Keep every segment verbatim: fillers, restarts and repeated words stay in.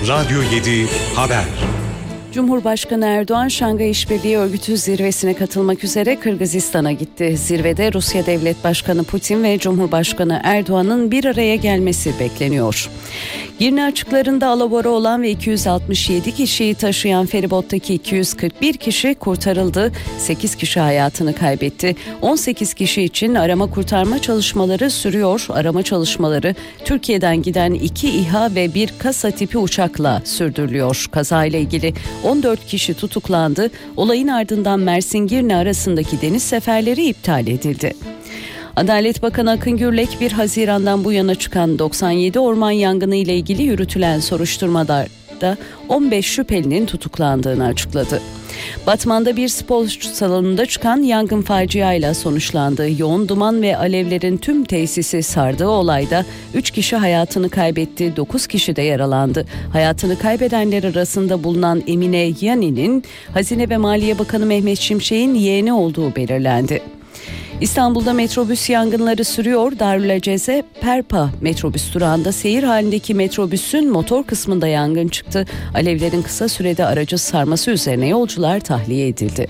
Radyo yedi Haber. Cumhurbaşkanı Erdoğan, Şangay İşbirliği Örgütü zirvesine katılmak üzere Kırgızistan'a gitti. Zirvede Rusya Devlet Başkanı Putin ve Cumhurbaşkanı Erdoğan'ın bir araya gelmesi bekleniyor. Girne açıklarında alabora olan ve iki yüz altmış yedi kişiyi taşıyan feribottaki iki yüz kırk bir kişi kurtarıldı. sekiz kişi hayatını kaybetti. on sekiz kişi için arama kurtarma çalışmaları sürüyor. Arama çalışmaları Türkiye'den giden iki İHA ve bir kasa tipi uçakla sürdürülüyor. Kazayla ilgili on dört kişi tutuklandı. Olayın ardından Mersin-Girne arasındaki deniz seferleri iptal edildi. Adalet Bakanı Akın Gürlek, bir Haziran'dan bu yana çıkan doksan yedi orman yangını ile ilgili yürütülen soruşturmalarda on beş şüphelinin tutuklandığını açıkladı. Batman'da bir spor salonunda çıkan yangın faciayla sonuçlandı. Yoğun duman ve alevlerin tüm tesisi sardığı olayda üç kişi hayatını kaybetti, dokuz kişi de yaralandı. Hayatını kaybedenler arasında bulunan Emine Yani'nin Hazine ve Maliye Bakanı Mehmet Şimşek'in yeğeni olduğu belirlendi. İstanbul'da metrobüs yangınları sürüyor. Darülaceze Perpa metrobüs durağında seyir halindeki metrobüsün motor kısmında yangın çıktı. Alevlerin kısa sürede aracı sarması üzerine yolcular tahliye edildi.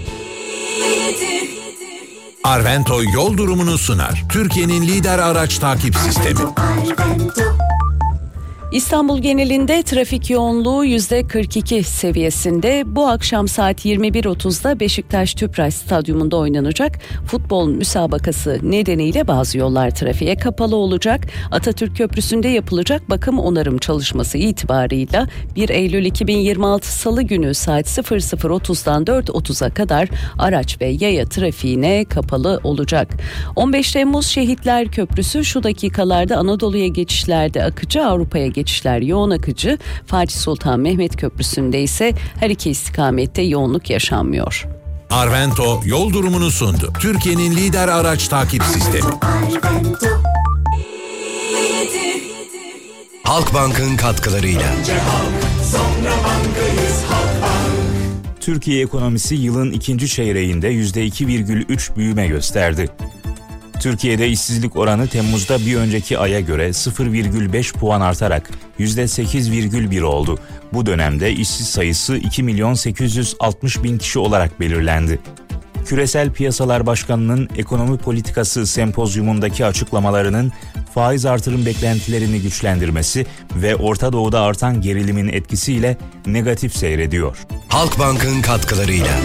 Arvento yol durumunu sunar. Türkiye'nin lider araç takip sistemi. İstanbul genelinde trafik yoğunluğu yüzde kırk iki seviyesinde. Bu akşam saat yirmi bir otuzda Beşiktaş Tüpraş Stadyumunda oynanacak futbol müsabakası nedeniyle bazı yollar trafiğe kapalı olacak. Atatürk Köprüsü'nde yapılacak bakım onarım çalışması itibarıyla bir Eylül iki bin yirmi altı Salı günü saat sıfır sıfır otuzdan dört otuza kadar araç ve yaya trafiğine kapalı olacak. on beş Temmuz Şehitler Köprüsü şu dakikalarda Anadolu'ya geçişlerde akıcı, Avrupa'ya geçişlerde geçişler yoğun akıcı. Fatih Sultan Mehmet Köprüsü'nde ise her iki istikamette yoğunluk yaşanmıyor. Arvento yol durumunu sundu. Türkiye'nin lider araç takip sistemi. Halkbank'ın katkılarıyla. Türkiye ekonomisi yılın ikinci çeyreğinde yüzde iki virgül üç büyüme gösterdi. Türkiye'de işsizlik oranı Temmuz'da bir önceki aya göre sıfır virgül beş puan artarak yüzde sekiz virgül bir oldu. Bu dönemde işsiz sayısı iki milyon sekiz yüz altmış bin kişi olarak belirlendi. Küresel Piyasalar Başkanı'nın ekonomi politikası sempozyumundaki açıklamalarının faiz artırım beklentilerini güçlendirmesi ve Orta Doğu'da artan gerilimin etkisiyle negatif seyrediyor. Halkbank'ın katkılarıyla.